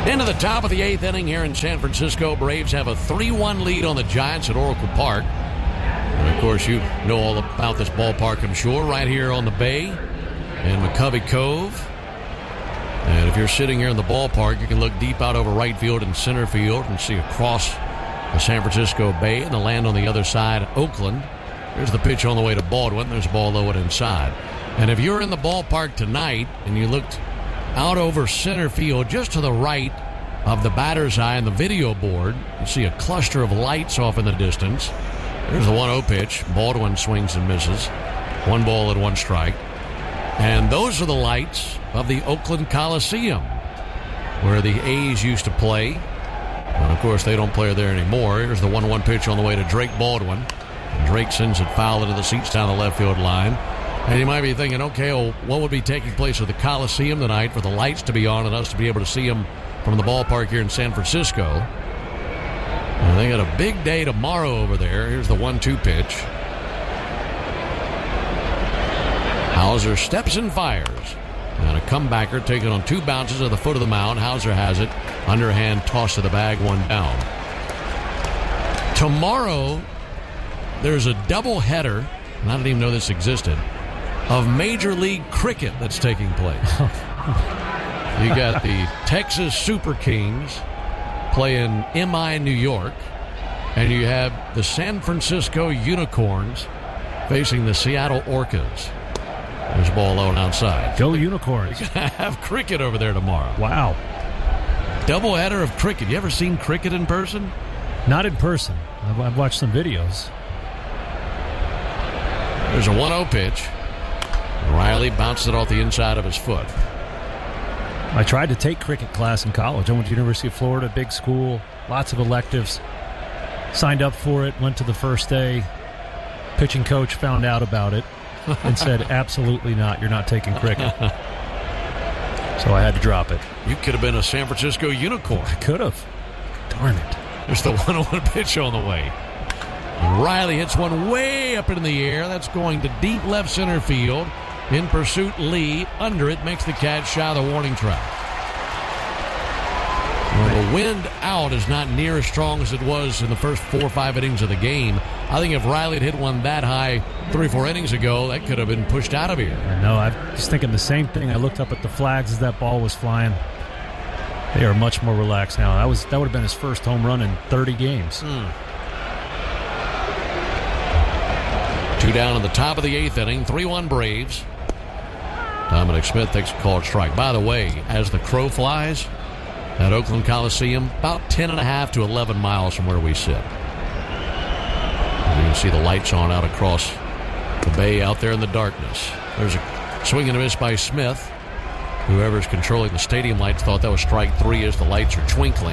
Into the top of the 8th inning here in San Francisco. Braves have a 3-1 lead on the Giants at Oracle Park. And, of course, you know all about this ballpark, I'm sure, right here on the bay in McCovey Cove. And if you're sitting here in the ballpark, you can look deep out over right field and center field and see across the San Francisco Bay and the land on the other side, Oakland. There's the pitch on the way to Baldwin. There's a ball low and inside. And if you're in the ballpark tonight and you looked out over center field, just to the right of the batter's eye and the video board, you see a cluster of lights off in the distance. There's the 1-0 pitch. Baldwin swings and misses. 1 ball and 1 strike. And those are the lights of the Oakland Coliseum, where the A's used to play. And, of course, they don't play there anymore. Here's the 1-1 pitch on the way to Drake Baldwin. And Drake sends it foul into the seats down the left field line. And you might be thinking, okay, well, what would be taking place at the Coliseum tonight for the lights to be on and us to be able to see them from the ballpark here in San Francisco? And they got a big day tomorrow over there. Here's the 1-2 pitch. Hauser steps and fires. And a comebacker taken on 2 bounces at the foot of the mound. Hauser has it. Underhand toss to the bag, 1 down. Tomorrow, there's a doubleheader, and I didn't even know this existed, of Major League Cricket that's taking place. You got the Texas Super Kings playing MI New York, and you have the San Francisco Unicorns facing the Seattle Orcas. There's a ball low and outside. Go Unicorns. You're going to have cricket over there tomorrow. Wow. Doubleheader of cricket. You ever seen cricket in person? Not in person. I've watched some videos. There's a 1-0 pitch. Riley bounced it off the inside of his foot. I tried to take cricket class in college. I went to University of Florida, big school, lots of electives. Signed up for it, went to the first day. Pitching coach found out about it and said, absolutely not, you're not taking cricket. So I had to drop it. You could have been a San Francisco Unicorn. I could have. Darn it. There's the 1-1 pitch on the way. Riley hits one way up in the air. That's going to deep left center field. In pursuit, Lee. Under it, makes the catch shy of the warning track. Well, the wind out is not near as strong as it was in the first 4 or 5 innings of the game. I think if Riley had hit one that high 3 or 4 innings ago, that could have been pushed out of here. I know. I was thinking the same thing. I looked up at the flags as that ball was flying. They are much more relaxed now. That would have been his first home run in 30 games. 2 down in the top of the 8th inning. 3-1 Braves. Dominic Smith takes a called strike. By the way, as the crow flies at Oakland Coliseum, about 10.5 to 11 miles from where we sit. You can see the lights on out across the bay out there in the darkness. There's a swing and a miss by Smith. Whoever's controlling the stadium lights thought that was strike 3 as the lights are twinkling.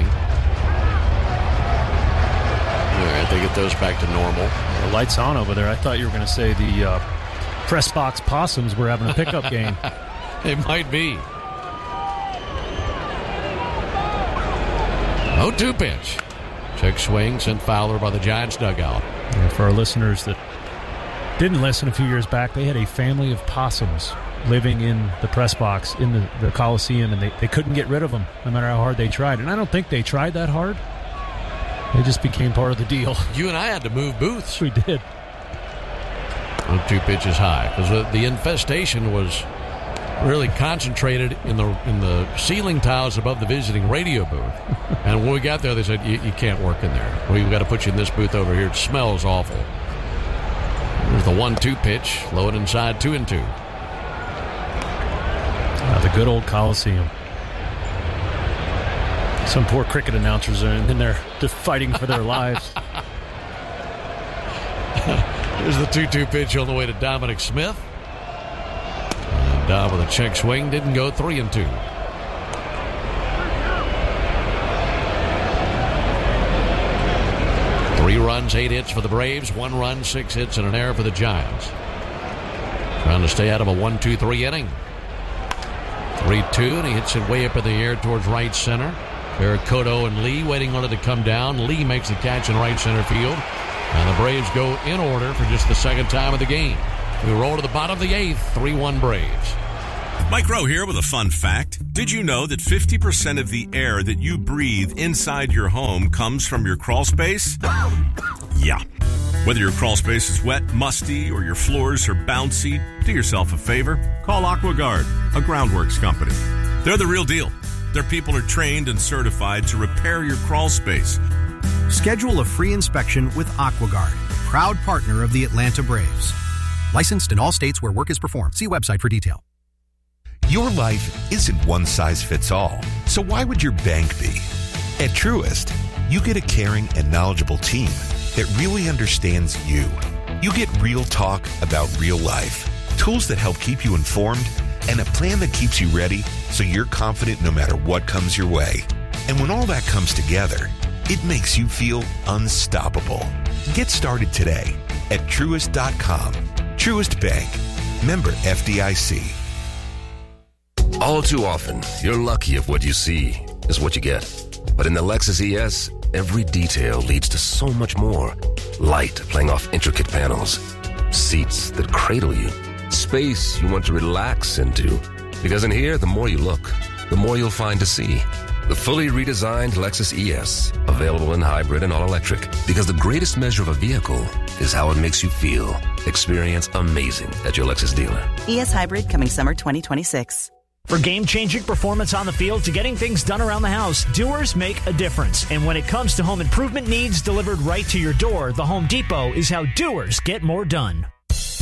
All right, they get those back to normal. The lights on over there. I thought you were going to say the press box possums were having a pickup game. It might be. 0-2 pitch. Check swing sent Fowler by the Giants dugout. And for our listeners that didn't listen a few years back, they had a family of possums living in the press box in the Coliseum, and they couldn't get rid of them no matter how hard they tried. And I don't think they tried that hard. They just became part of the deal. You and I had to move booths. We did. 0-2 pitches high because the infestation was really concentrated in the ceiling tiles above the visiting radio booth. And when we got there, they said, you can't work in there. We've got to put you in this booth over here. It smells awful. There's the 1-2 pitch. Low and inside, 2-2. The good old Coliseum. Some poor cricket announcers are in there just fighting for their lives. Here's the 2-2 pitch on the way to Dominic Smith. And Dom with a check swing. Didn't go. 3-2. Three runs, 8 hits for the Braves. 1 run, 6 hits, and an error for the Giants. Trying to stay out of a 1-2-3 inning. 3-2, and he hits it way up in the air towards right center. Barracoto and Lee waiting on it to come down. Lee makes the catch in right center field. And the Braves go in order for just the second time of the game. We roll to the bottom of the 8th. 3-1 Braves. Mike Rowe here with a fun fact. Did you know that 50% of the air that you breathe inside your home comes from your crawl space? Yeah. Whether your crawl space is wet, musty, or your floors are bouncy, do yourself a favor. Call AquaGuard, a groundworks company. They're the real deal. Their people are trained and certified to repair your crawl space. Schedule a free inspection with AquaGuard, proud partner of the Atlanta Braves. Licensed in all states where work is performed. See website for detail. Your life isn't one size fits all, so why would your bank be? At Truist, you get a caring and knowledgeable team that really understands you. You get real talk about real life, tools that help keep you informed, and a plan that keeps you ready so you're confident no matter what comes your way. And when all that comes together, it makes you feel unstoppable. Get started today at Truist.com. Truist Bank. Member FDIC. All too often, you're lucky if what you see is what you get. But in the Lexus ES, every detail leads to so much more. Light playing off intricate panels. Seats that cradle you. Space you want to relax into. Because in here, the more you look, the more you'll find to see. The fully redesigned Lexus ES. Available in hybrid and all-electric. Because the greatest measure of a vehicle is how it makes you feel. Experience amazing at your Lexus dealer. ES Hybrid coming summer 2026. For game-changing performance on the field to getting things done around the house, Doers make a difference. And when it comes to home improvement needs delivered right to your door, the Home Depot is how doers get more done.